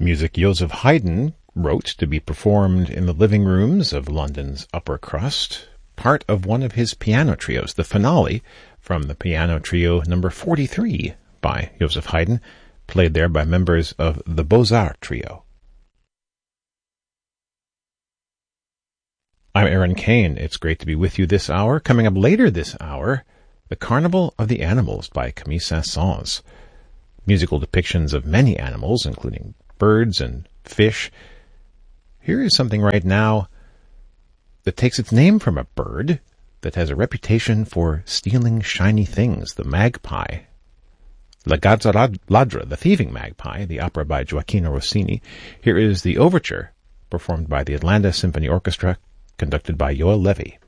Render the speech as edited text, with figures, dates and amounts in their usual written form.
Music Joseph Haydn wrote to be performed in the living rooms of London's upper crust, part of one of his piano trios, the finale from the piano trio number 43 by Joseph Haydn, played there by members of the Beaux-Arts Trio. I'm Aaron Kane. It's great to be with you this hour. Coming up later this hour, The Carnival of the Animals by Camille Saint-Saëns. Musical depictions of many animals, including birds and fish. Here is something right now that takes its name from a bird that has a reputation for stealing shiny things, the magpie. La Gazza Ladra, the Thieving Magpie, the opera by Gioacchino Rossini. Here is the overture, performed by the Atlanta Symphony Orchestra, conducted by Yoel Levy.